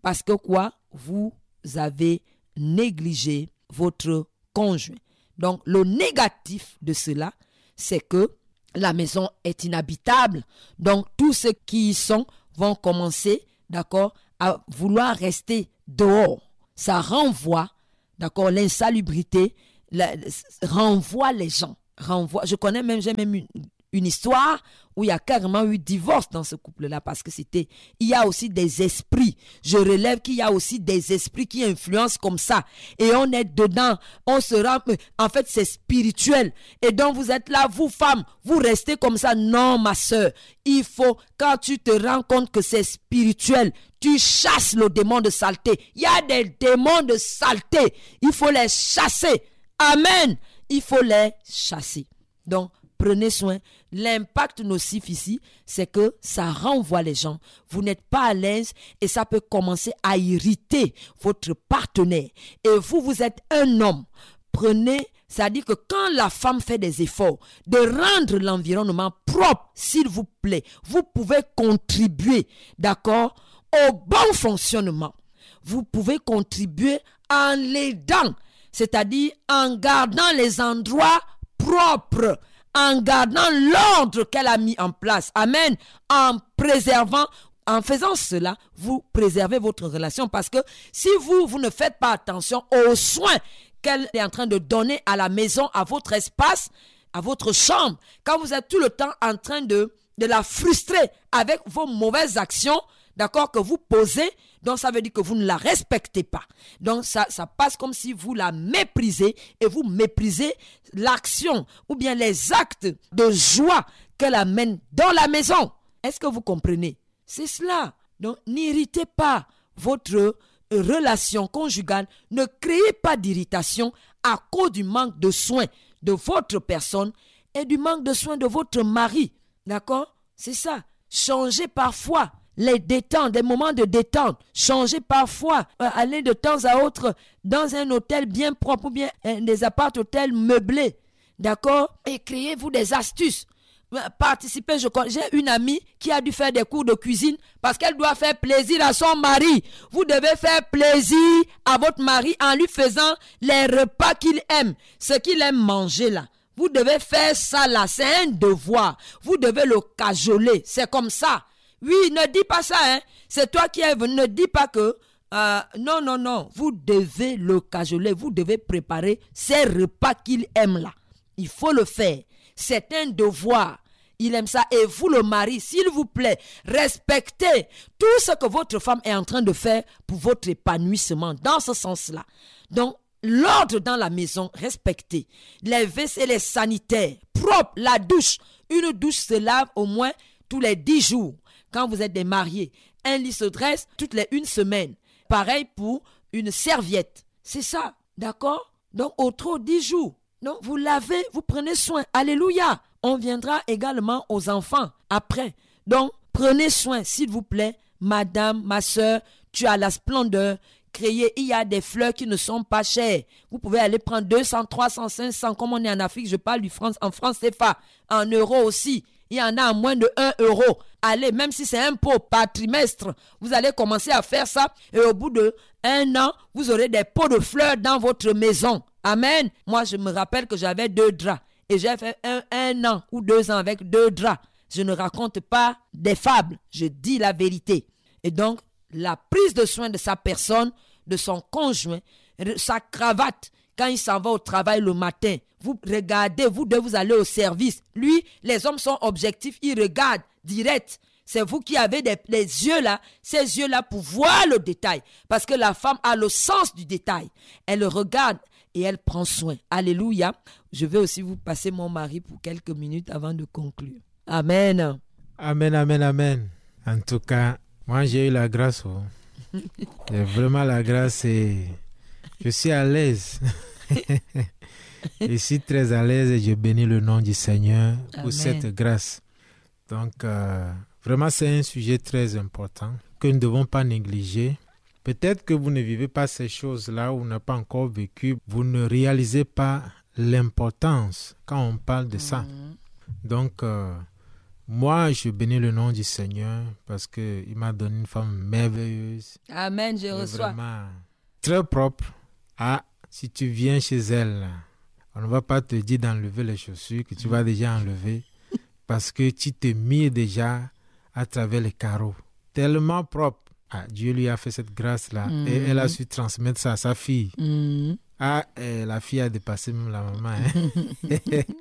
Parce que quoi? Vous avez négligé votre conjoint. Donc, le négatif de cela, c'est que la maison est inhabitable. Donc, tous ceux qui y sont vont commencer, d'accord, à vouloir rester dehors. Ça renvoie, d'accord, l'insalubrité, la, renvoie les gens. Renvoie. Je connais même, j'ai même une, une histoire où il y a carrément eu divorce dans ce couple-là parce que c'était, il y a aussi des esprits. Je relève qu'il y a aussi des esprits qui influencent comme ça. Et on est dedans, on se rend, en fait c'est spirituel. Et donc vous êtes là, vous femmes, vous restez comme ça. Non ma soeur, il faut, quand tu te rends compte que c'est spirituel, tu chasses le démon de saleté. Il y a des démons de saleté, il faut les chasser. Amen. Il faut les chasser. Donc, prenez soin. L'impact nocif ici, c'est que ça renvoie les gens. Vous n'êtes pas à l'aise et ça peut commencer à irriter votre partenaire. Et vous, vous êtes un homme. Prenez, c'est-à-dire que quand la femme fait des efforts de rendre l'environnement propre, s'il vous plaît, vous pouvez contribuer, d'accord, au bon fonctionnement. Vous pouvez contribuer en l'aidant, c'est-à-dire en gardant les endroits propres, en gardant l'ordre qu'elle a mis en place. Amen. En préservant, en faisant cela, vous préservez votre relation. Parce que si vous, vous ne faites pas attention aux soins qu'elle est en train de donner à la maison, à votre espace, à votre chambre, quand vous êtes tout le temps en train de, de la frustrer avec vos mauvaises actions, d'accord, que vous posez, donc ça veut dire que vous ne la respectez pas. Donc ça, ça passe comme si vous la méprisez et vous méprisez l'action ou bien les actes de joie qu'elle amène dans la maison. Est-ce que vous comprenez? C'est cela. Donc n'irritez pas votre relation conjugale. Ne créez pas d'irritation à cause du manque de soins de votre personne et du manque de soins de votre mari. D'accord? C'est ça. Changez parfois les détentes, des moments de détente. Changez parfois, euh, allez de temps à autre dans un hôtel bien propre ou bien euh, des appart-hôtels meublés. D'accord? Et créez-vous des astuces. Participez, je connais, j'ai une amie qui a dû faire des cours de cuisine parce qu'elle doit faire plaisir à son mari. Vous devez faire plaisir à votre mari en lui faisant les repas qu'il aime, ce qu'il aime manger là. Vous devez faire ça là, c'est un devoir. Vous devez le cajoler, c'est comme ça. Oui, ne dis pas ça, hein. C'est toi qui es venu. Ne dis pas que... Euh, non, non, non. Vous devez le cajoler. Vous devez préparer ces repas qu'il aime là. Il faut le faire. C'est un devoir. Il aime ça. Et vous, le mari, s'il vous plaît, respectez tout ce que votre femme est en train de faire pour votre épanouissement. Dans ce sens-là. Donc, l'ordre dans la maison, respectez. Les W C, les sanitaires, propre, la douche. Une douche se lave au moins tous les dix jours. Quand vous êtes des mariés, un lit se dresse toutes les une semaine. Pareil pour une serviette. C'est ça, d'accord? Donc, au trop dix jours. Donc, vous lavez, vous prenez soin. Alléluia. On viendra également aux enfants après. Donc, prenez soin, s'il vous plaît. Madame, ma soeur, tu as la splendeur. Créer, il y a des fleurs qui ne sont pas chères. Vous pouvez aller prendre deux cents, trois cents, cinq cents. Comme on est en Afrique, je parle du France, en France C F A. En euros aussi. Il y en a à moins de un euro. Allez, même si c'est un pot par trimestre, vous allez commencer à faire ça. Et au bout de un an, vous aurez des pots de fleurs dans votre maison. Amen. Moi, je me rappelle que j'avais deux draps. Et j'ai fait un, un an ou deux ans avec deux draps. Je ne raconte pas des fables. Je dis la vérité. Et donc, la prise de soin de sa personne, de son conjoint, sa cravate, quand il s'en va au travail le matin, vous regardez, vous deux, vous allez au service. Lui, les hommes sont objectifs, ils regardent direct. C'est vous qui avez des, les yeux là, ces yeux là pour voir le détail. Parce que la femme a le sens du détail. Elle regarde et elle prend soin. Alléluia. Je vais aussi vous passer mon mari pour quelques minutes avant de conclure. Amen. Amen, amen, amen. En tout cas, moi j'ai eu la grâce. Oh. J'ai vraiment la grâce et je suis à l'aise. Je suis très à l'aise et je bénis le nom du Seigneur pour Amen. Cette grâce. Donc, euh, vraiment, c'est un sujet très important que nous ne devons pas négliger. Peut-être que vous ne vivez pas ces choses-là ou n'avez pas encore vécu. Vous ne réalisez pas l'importance quand on parle de ça. Mm-hmm. Donc, euh, Moi, je bénis le nom du Seigneur parce qu'il m'a donné une femme merveilleuse. Amen, je reçois. Vraiment très propre. Ah, si tu viens chez elle, là, on ne va pas te dire d'enlever les chaussures que tu vas déjà enlever parce que tu t'es mis déjà à travers les carreaux. Tellement propre. Ah, Dieu lui a fait cette grâce-là mm. et elle a su transmettre ça à sa fille. Mm. Ah, et la fille a dépassé même la maman. Hein?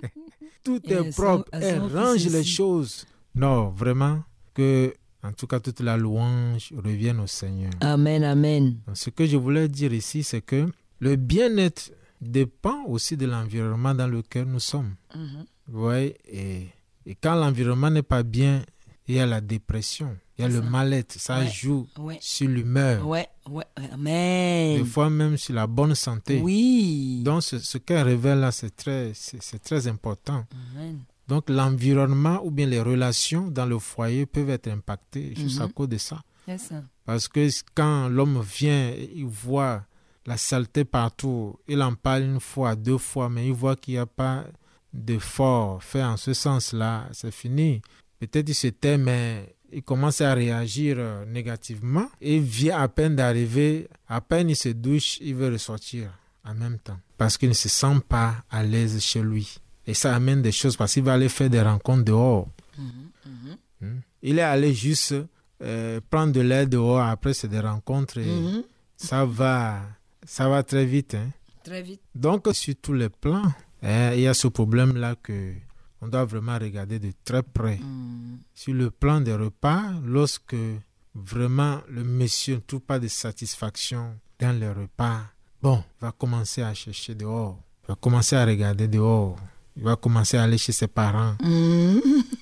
Tout et est propre. Sont, elle range les choses. Non, vraiment, que, en tout cas, toute la louange revienne au Seigneur. Amen, amen. Donc, ce que je voulais dire ici, c'est que le bien-être dépend aussi de l'environnement dans lequel nous sommes. Mm-hmm. Vous voyez, et, et quand l'environnement n'est pas bien, il y a la dépression, il y a c'est le ça. mal-être. Ça ouais, joue ouais. sur l'humeur. Ouais, ouais, amen. Des fois même sur la bonne santé. Oui. Donc, ce, ce qu'elle révèle là, c'est très, c'est, c'est très important. Amen. Donc, l'environnement ou bien les relations dans le foyer peuvent être impactées juste mm-hmm. à cause de ça. C'est ça. Parce que quand l'homme vient, il voit la saleté partout. Il en parle une fois, deux fois, mais il voit qu'il n'y a pas d'effort fait en ce sens-là. C'est fini. Peut-être il se tait, mais il commence à réagir négativement. Il vient à peine d'arriver, à peine il se douche, il veut ressortir en même temps. Parce qu'il ne se sent pas à l'aise chez lui. Et ça amène des choses parce qu'il va aller faire des rencontres dehors. Mm-hmm. Mm-hmm. Il est allé juste euh, prendre de l'air dehors, après c'est des rencontres et mm-hmm. ça va, ça va très vite. Hein. Très vite. Donc sur tous les plans, hein, il y a ce problème-là que on doit vraiment regarder de très près. Mm. Sur le plan des repas, lorsque vraiment le monsieur ne trouve pas de satisfaction dans les repas, bon, il va commencer à chercher dehors. Il va commencer à regarder dehors. Il va commencer à aller chez ses parents. Mm.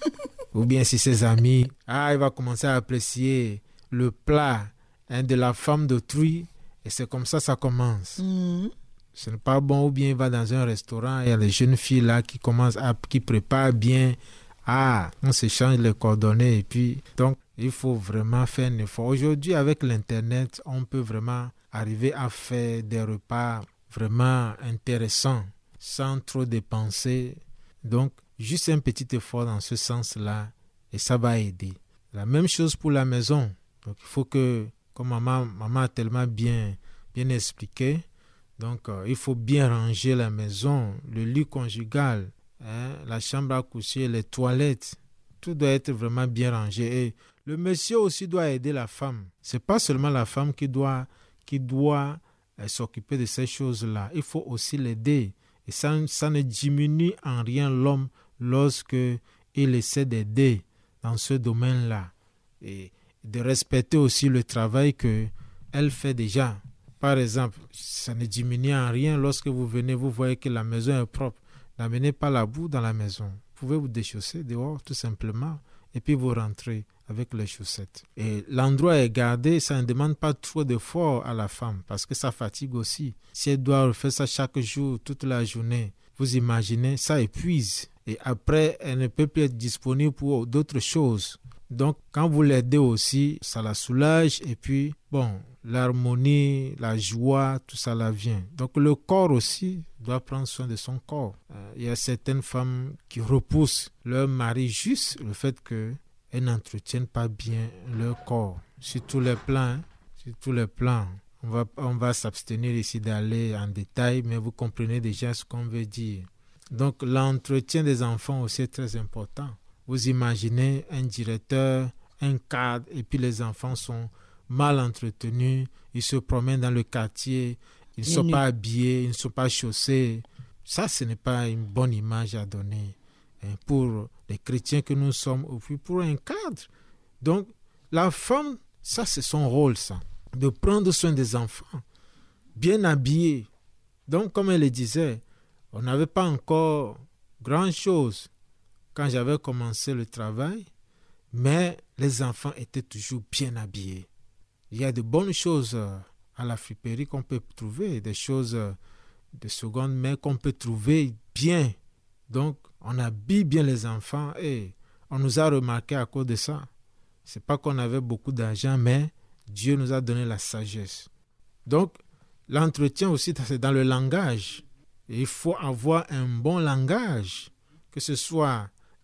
Ou bien chez ses amis. Ah, il va commencer à apprécier le plat hein, de la femme d'autrui. Et c'est comme ça ça commence. Mm. Ce n'est pas bon, ou bien il va dans un restaurant, il y a les jeunes filles là qui commencent à, qui préparent bien. Ah, on s'échange les coordonnées et puis, donc, il faut vraiment faire un effort. Aujourd'hui, avec l'Internet, on peut vraiment arriver à faire des repas vraiment intéressants, sans trop dépenser. Donc, juste un petit effort dans ce sens-là, et ça va aider. La même chose pour la maison. Donc, il faut que, comme maman, maman a tellement bien, bien expliqué, donc, euh, il faut bien ranger la maison, le lit conjugal, hein, la chambre à coucher, les toilettes. Tout doit être vraiment bien rangé. Et le monsieur aussi doit aider la femme. Ce n'est pas seulement la femme qui doit, qui doit euh, s'occuper de ces choses-là. Il faut aussi l'aider. Et ça, ça ne diminue en rien l'homme lorsque il essaie d'aider dans ce domaine-là. Et de respecter aussi le travail qu'elle fait déjà. Par exemple, ça ne diminue en rien lorsque vous venez, vous voyez que la maison est propre. N'amenez pas la boue dans la maison. Vous pouvez vous déchausser dehors tout simplement et puis vous rentrez avec les chaussettes. Et l'endroit est gardé, ça ne demande pas trop d'effort à la femme parce que ça fatigue aussi. Si elle doit refaire ça chaque jour, toute la journée, vous imaginez, ça épuise. Et après, elle ne peut plus être disponible pour d'autres choses. Donc, quand vous l'aidez aussi, ça la soulage et puis, bon, l'harmonie, la joie, tout ça la vient. Donc, le corps aussi doit prendre soin de son corps. Euh, il y a certaines femmes qui repoussent leur mari juste le fait qu'elles n'entretiennent pas bien leur corps. Sur tous les plans, hein, sur tous les plans. On va, on va s'abstenir ici d'aller en détail, mais vous comprenez déjà ce qu'on veut dire. Donc, l'entretien des enfants aussi est très important. Vous imaginez un directeur, un cadre, et puis les enfants sont mal entretenus, ils se promènent dans le quartier, ils ne sont pas habillés, ils ne sont pas chaussés. Ça, ce n'est pas une bonne image à donner hein, pour les chrétiens que nous sommes, ou puis pour un cadre. Donc, la femme, ça c'est son rôle, ça, de prendre soin des enfants, bien habillés. Donc, comme elle le disait, on n'avait pas encore grand-chose quand j'avais commencé le travail, mais les enfants étaient toujours bien habillés. Il y a de bonnes choses à la friperie qu'on peut trouver, des choses de seconde main qu'on peut trouver bien. Donc, on habille bien les enfants et on nous a remarqué à cause de ça. C'est pas qu'on avait beaucoup d'argent, mais Dieu nous a donné la sagesse. Donc, l'entretien aussi, c'est dans le langage. Et il faut avoir un bon langage, que ce soit...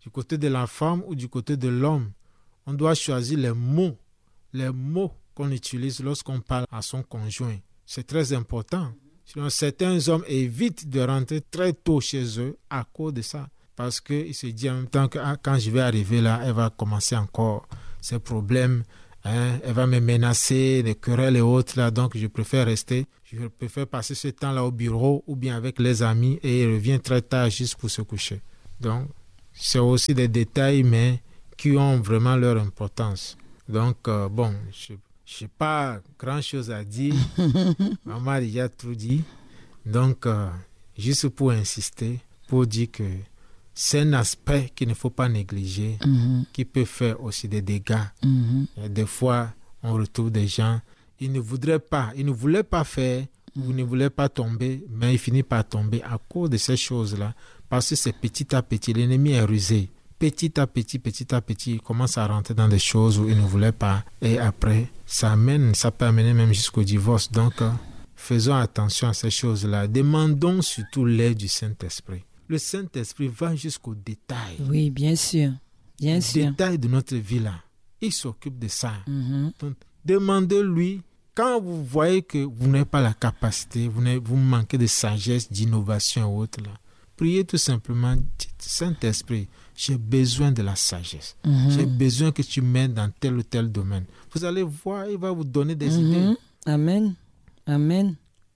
du côté de la femme ou du côté de l'homme, on doit choisir les mots, les mots qu'on utilise lorsqu'on parle à son conjoint. C'est très important. Sinon, certains hommes évitent de rentrer très tôt chez eux à cause de ça. Parce qu'ils se disent en même temps que ah, quand je vais arriver là, elle va commencer encore ses problèmes. Hein, elle va me menacer, les querelles et autres. Là, donc, je préfère rester. Je préfère passer ce temps-là au bureau ou bien avec les amis et il revient très tard juste pour se coucher. Donc, c'est aussi des détails, mais qui ont vraiment leur importance. Donc, euh, bon, je n'ai pas grand-chose à dire. Maman a déjà tout dit. Donc, euh, juste pour insister, pour dire que c'est un aspect qu'il ne faut pas négliger, mm-hmm. qui peut faire aussi des dégâts. Mm-hmm. Des fois, on retrouve des gens, ils ne voudraient pas, ils ne voulaient pas faire, mm-hmm. ou ne voulaient pas tomber, mais ils finissent par tomber à cause de ces choses-là, parce que c'est petit à petit, l'ennemi est rusé. Petit à petit, petit à petit, il commence à rentrer dans des choses où il ne voulait pas. Et après, ça amène, ça peut amener même jusqu'au divorce. Donc, euh, faisons attention à ces choses-là. Demandons surtout l'aide du Saint-Esprit. Le Saint-Esprit va jusqu'au détail. Oui, bien sûr. Bien sûr. Le détail de notre vie là. Il s'occupe de ça. Mm-hmm. Donc, demandez-lui, quand vous voyez que vous n'avez pas la capacité, vous, vous manquez de sagesse, d'innovation et autres là, priez tout simplement, dites, Saint-Esprit, j'ai besoin de la sagesse. Mm-hmm. J'ai besoin que tu m'aides dans tel ou tel domaine. Vous allez voir, il va vous donner des mm-hmm. idées. Amen. Amen.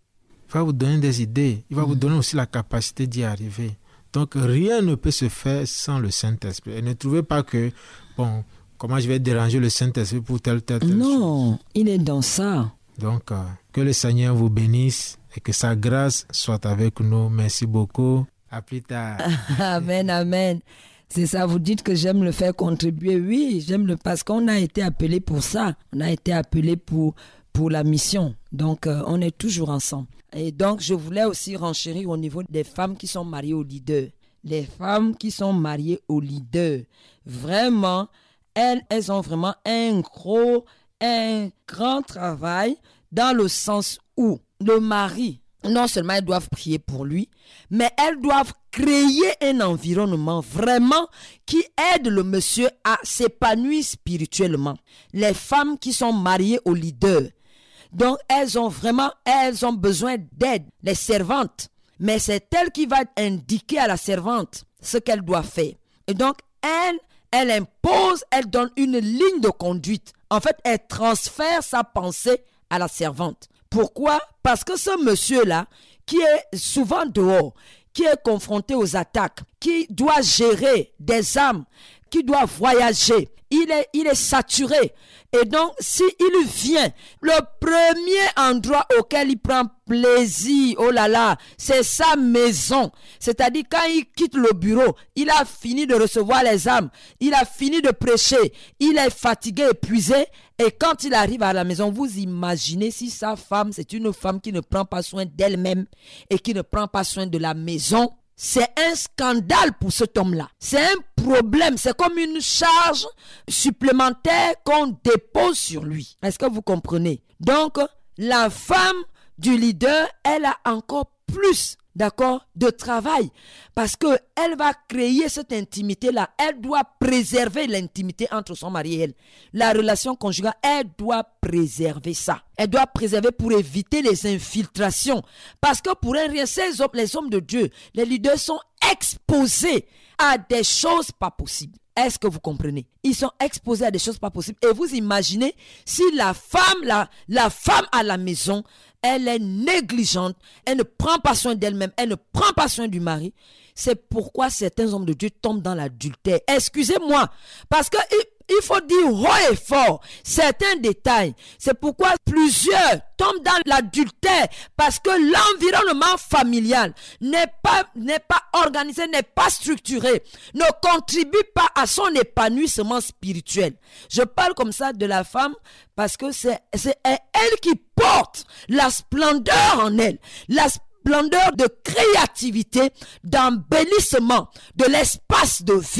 Il va vous donner des idées. Il va mm-hmm. vous donner aussi la capacité d'y arriver. Donc, rien ne peut se faire sans le Saint-Esprit. Et ne trouvez pas que, bon, comment je vais déranger le Saint-Esprit pour telle, telle, telle non, chose. Non, il est dans ça. Donc, euh, que le Seigneur vous bénisse et que sa grâce soit avec nous. Merci beaucoup. À plus tard. Amen, amen. C'est ça, vous dites que j'aime le faire contribuer. Oui, j'aime le parce qu'on a été appelé pour ça. On a été appelé pour, pour la mission. Donc, euh, on est toujours ensemble. Et donc, je voulais aussi renchérir au niveau des femmes qui sont mariées aux leaders. Les femmes qui sont mariées aux leaders, vraiment, elles, elles ont vraiment un gros, un grand travail dans le sens où le mari, non seulement elles doivent prier pour lui, mais elles doivent créer un environnement vraiment qui aide le monsieur à s'épanouir spirituellement. Les femmes qui sont mariées aux leaders, donc, elles ont vraiment, elles ont besoin d'aide, les servantes. Mais c'est elle qui va indiquer à la servante ce qu'elle doit faire. Et donc, elle, elle impose, elle donne une ligne de conduite. En fait, elle transfère sa pensée à la servante. Pourquoi? Parce que ce monsieur-là, qui est souvent dehors, qui est confronté aux attaques, qui doit gérer des âmes, qui doit voyager, il est, il est saturé. Et donc, s'il vient, le premier endroit auquel il prend plaisir, oh là là, c'est sa maison. C'est-à-dire, quand il quitte le bureau, il a fini de recevoir les âmes, il a fini de prêcher, il est fatigué, épuisé. Et quand il arrive à la maison, vous imaginez si sa femme, c'est une femme qui ne prend pas soin d'elle-même et qui ne prend pas soin de la maison. C'est un scandale pour cet homme-là. C'est un problème. C'est comme une charge supplémentaire qu'on dépose sur lui. Est-ce que vous comprenez? Donc, la femme du leader, elle a encore plus, d'accord, de travail. Parce qu'elle va créer cette intimité-là. Elle doit préserver l'intimité entre son mari et elle. La relation conjugale, elle doit préserver ça. Elle doit préserver pour éviter les infiltrations. Parce que pour un rien, ces hommes, les hommes de Dieu, les leaders sont exposés à des choses pas possibles. Est-ce que vous comprenez? Ils sont exposés à des choses pas possibles. Et vous imaginez si la femme, la, la femme à la maison, elle est négligente, elle ne prend pas soin d'elle-même, elle ne prend pas soin du mari. C'est pourquoi certains hommes de Dieu tombent dans l'adultère. Excusez-moi, parce que il, il faut dire haut et fort certains détails. C'est pourquoi plusieurs tombent dans l'adultère, parce que l'environnement familial n'est pas, n'est pas organisé, n'est pas structuré, ne contribue pas à son épanouissement spirituel. Je parle comme ça de la femme parce que c'est, c'est elle qui porte la splendeur en elle, la splendeur de créativité, d'embellissement de l'espace de vie.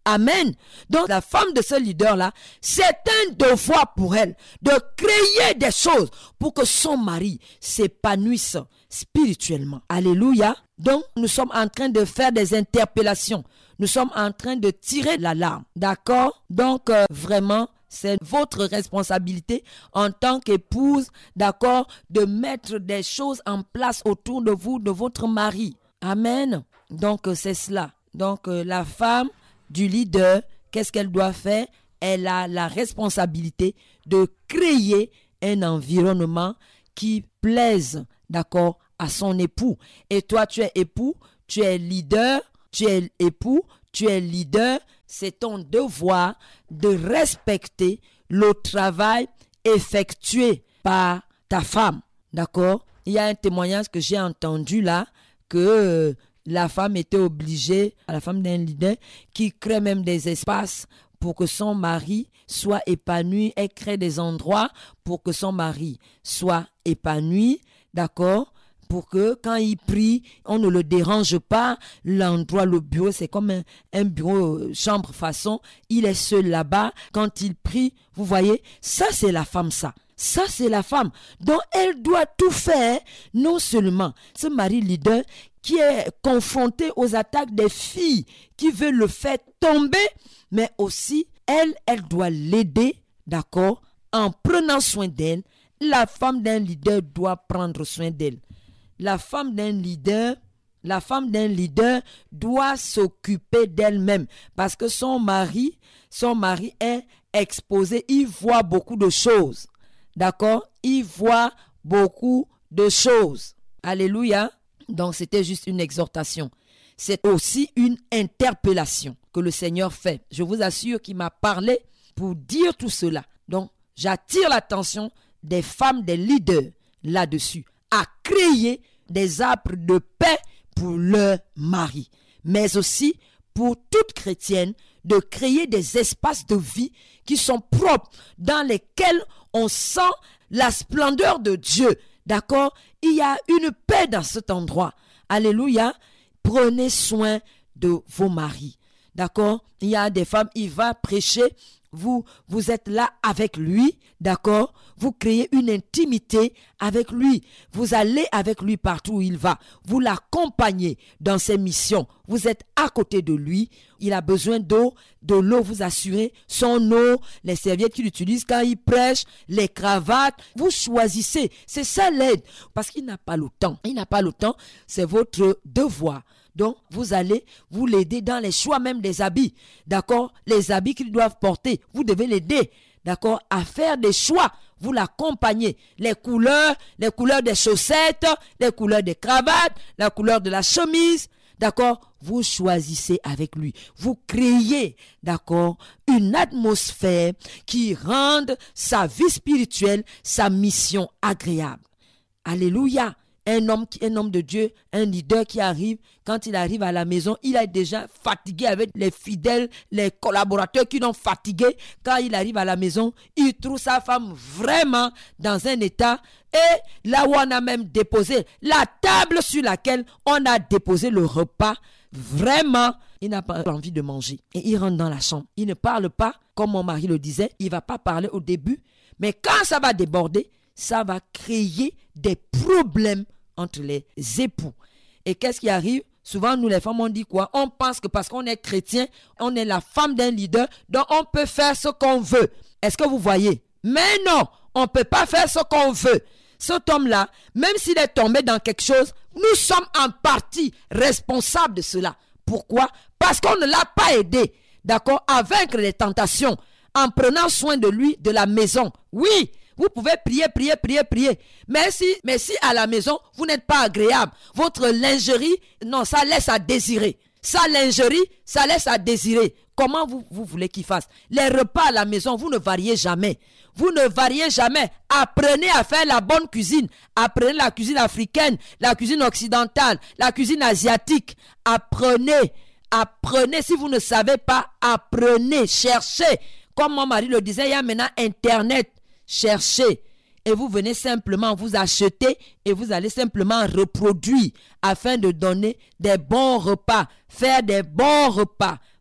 Amen. Donc la femme de ce leader-là, c'est un devoir pour elle de créer des choses pour que son mari s'épanouisse spirituellement. Alléluia. Donc nous sommes en train de faire des interpellations. Nous sommes en train de tirer l'alarme. D'accord? Donc euh, vraiment, c'est votre responsabilité en tant qu'épouse, d'accord, de mettre des choses en place autour de vous, de votre mari. Amen. Donc euh, c'est cela. Donc euh, la femme du leader, qu'est-ce qu'elle doit faire? Elle a la responsabilité de créer un environnement qui plaise, d'accord, à son époux. Et toi, tu es époux, tu es leader, tu es époux, tu es leader. C'est ton devoir de respecter le travail effectué par ta femme, d'accord? Il y a un témoignage que j'ai entendu là, que euh, la femme était obligée, la femme d'un leader, qui crée même des espaces pour que son mari soit épanoui. Elle crée des endroits pour que son mari soit épanoui, d'accord? Pour que quand il prie, on ne le dérange pas. L'endroit, le bureau, c'est comme un, un bureau euh, chambre façon. Il est seul là-bas. Quand il prie, vous voyez, ça c'est la femme, ça. Ça c'est la femme. Donc elle doit tout faire, non seulement ce mari leader qui est confronté aux attaques des filles qui veulent le faire tomber, mais aussi elle, elle doit l'aider, d'accord, en prenant soin d'elle. La femme d'un leader doit prendre soin d'elle. La femme d'un leader, la femme d'un leader doit s'occuper d'elle-même parce que son mari, son mari est exposé, il voit beaucoup de choses. D'accord? Il voit beaucoup de choses. Alléluia. Donc c'était juste une exhortation. C'est aussi une interpellation que le Seigneur fait. Je vous assure qu'il m'a parlé pour dire tout cela. Donc j'attire l'attention des femmes, des leaders là-dessus, à créer des arbres de paix pour leur mari, mais aussi pour toute chrétienne de créer des espaces de vie qui sont propres, dans lesquels on sent la splendeur de Dieu. D'accord? Il y a une paix dans cet endroit. Alléluia. Prenez soin de vos maris. D'accord? Il y a des femmes, il va prêcher. Vous, vous êtes là avec lui, d'accord? Vous créez une intimité avec lui. Vous allez avec lui partout où il va. Vous l'accompagnez dans ses missions. Vous êtes à côté de lui. Il a besoin d'eau, de l'eau, vous assurez son eau, les serviettes qu'il utilise quand il prêche, les cravates. Vous choisissez. C'est ça l'aide. Parce qu'il n'a pas le temps. Il n'a pas le temps. C'est votre devoir. Donc, vous allez vous l'aider dans les choix même des habits. D'accord? Les habits qu'ils doivent porter. Vous devez l'aider. D'accord? À faire des choix. Vous l'accompagnez. Les couleurs, les couleurs des chaussettes, les couleurs des cravates, la couleur de la chemise. D'accord? Vous choisissez avec lui. Vous créez, d'accord, une atmosphère qui rende sa vie spirituelle, sa mission agréable. Alléluia. Un homme, qui, un homme de Dieu, un leader qui arrive, quand il arrive à la maison, il est déjà fatigué avec les fidèles, les collaborateurs qui l'ont fatigué. Quand il arrive à la maison, il trouve sa femme vraiment dans un état. Et là où on a même déposé la table sur laquelle on a déposé le repas, vraiment, il n'a pas envie de manger. Et il rentre dans la chambre. Il ne parle pas, comme mon mari le disait, il ne va pas parler au début. Mais quand ça va déborder, ça va créer des problèmes entre les époux. Et qu'est-ce qui arrive? Souvent, nous les femmes, on dit quoi? On pense que parce qu'on est chrétien, on est la femme d'un leader, donc on peut faire ce qu'on veut. Est-ce que vous voyez? Mais non, on ne peut pas faire ce qu'on veut. Cet homme-là, même s'il est tombé dans quelque chose, nous sommes en partie responsables de cela. Pourquoi? Parce qu'on ne l'a pas aidé, d'accord, à vaincre les tentations, en prenant soin de lui, de la maison. Oui, vous pouvez prier, prier, prier, prier. Mais si, mais si à la maison, vous n'êtes pas agréable, votre lingerie, non, ça laisse à désirer. Sa lingerie, ça laisse à désirer. Comment vous, vous voulez qu'il fasse? Les repas à la maison, vous ne variez jamais. Vous ne variez jamais. Apprenez à faire la bonne cuisine. Apprenez la cuisine africaine, la cuisine occidentale, la cuisine asiatique. Apprenez. Apprenez. Si vous ne savez pas, apprenez. Cherchez. Comme mon mari le disait, il y a maintenant Internet. Cherchez. Et vous venez simplement vous acheter et vous allez simplement reproduire afin de donner des bons repas, faire des bons repas.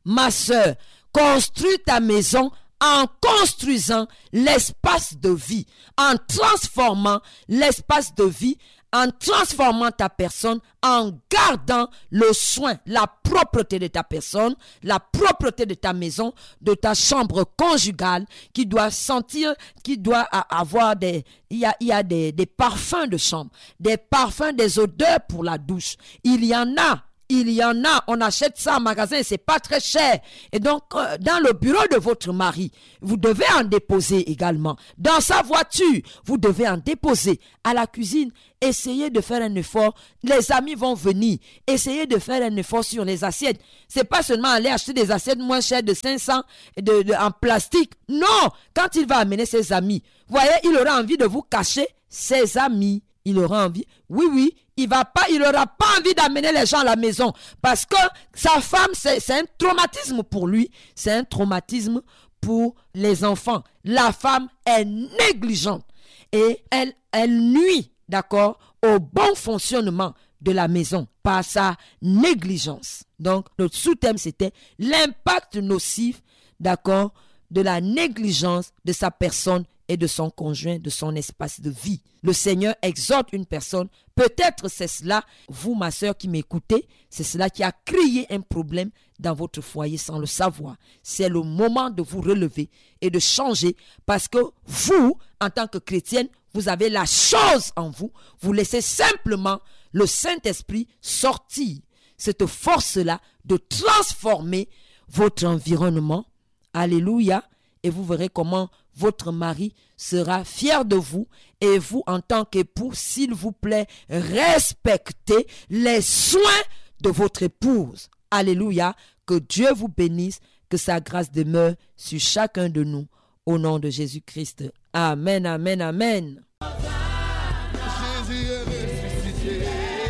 ma sœur, construis ta maison en construisant l'espace de vie, en transformant l'espace de vie, en transformant ta personne, en gardant le soin, la propreté de ta personne, la propreté de ta maison, de ta chambre conjugale, qui doit sentir, qui doit avoir des, il y a, il y a des, des parfums de chambre, des parfums, des odeurs pour la douche. Il y en a. Il y en a, on achète ça en magasin et c'est pas très cher. Et donc, euh, dans le bureau de votre mari, vous devez en déposer également. Dans sa voiture, vous devez en déposer. À la cuisine, essayez de faire un effort. Les amis vont venir. Essayez de faire un effort sur les assiettes. C'est pas seulement aller acheter des assiettes moins chères de cinq cents de, de, en plastique. Non, quand il va amener ses amis, vous voyez, il aura envie de vous cacher ses amis. Il aura envie, oui, oui, il va pas, il aura pas envie d'amener les gens à la maison parce que sa femme, c'est, c'est un traumatisme pour lui, c'est un traumatisme pour les enfants. La femme est négligente et elle, elle nuit, d'accord, au bon fonctionnement de la maison par sa négligence. Donc, notre sous-thème, c'était l'impact nocif, d'accord, de la négligence de sa personne et de son conjoint, de son espace de vie. Le Seigneur exhorte une personne, peut-être c'est cela, vous ma soeur qui m'écoutez, c'est cela qui a créé un problème dans votre foyer sans le savoir. C'est le moment de vous relever et de changer parce que vous, en tant que chrétienne, vous avez la chose en vous, vous laissez simplement le Saint-Esprit sortir cette force-là de transformer votre environnement. Alléluia. Et vous verrez comment votre mari sera fier de vous. Et vous, en tant qu'époux, s'il vous plaît, respectez les soins de votre épouse. Alléluia. Que Dieu vous bénisse, que sa grâce demeure sur chacun de nous. Au nom de Jésus-Christ. Amen, amen, amen. Jésus est ressuscité.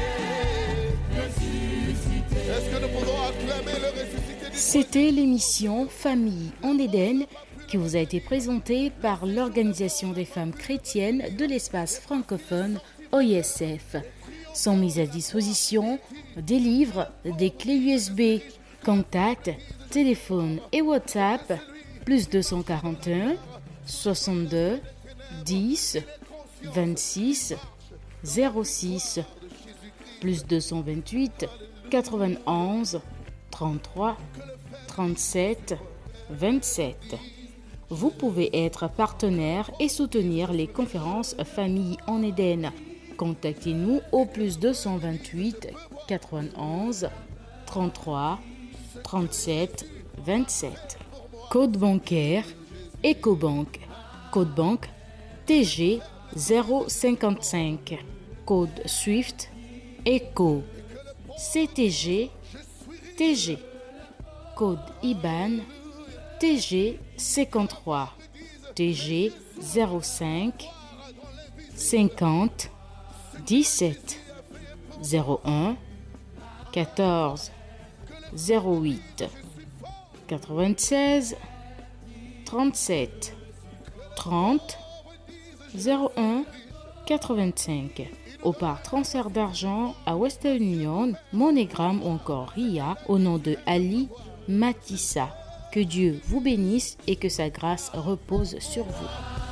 Est-ce que nous pouvons acclamer le ressuscité du C'était l'émission Famille en Éden qui vous a été présentée par l'Organisation des femmes chrétiennes de l'espace francophone O I S F. Sont mises à disposition des livres, des clés U S B, contacts, téléphone et WhatsApp, plus deux cent quarante et un, soixante-deux, dix, vingt-six, zéro six, plus deux cent vingt-huit, quatre-vingt-onze, trente-trois, trente-sept, vingt-sept. Vous pouvez être partenaire et soutenir les conférences Famille en Éden. Contactez-nous au plus deux cent vingt-huit, quatre-vingt-onze, trente-trois, trente-sept, vingt-sept. Code bancaire Ecobank. Code banque T G zéro cinquante-cinq. Code Swift Eco. C T G T G. Code I B A N T G cinquante-trois. T G zéro cinq cinquante dix-sept zéro un quatorze zéro huit quatre-vingt-seize trente-sept trente zéro un quatre-vingt-cinq. Ou par transfert d'argent à Western Union, MoneyGram ou encore R I A au nom de Ali Matissa. Que Dieu vous bénisse et que sa grâce repose sur vous.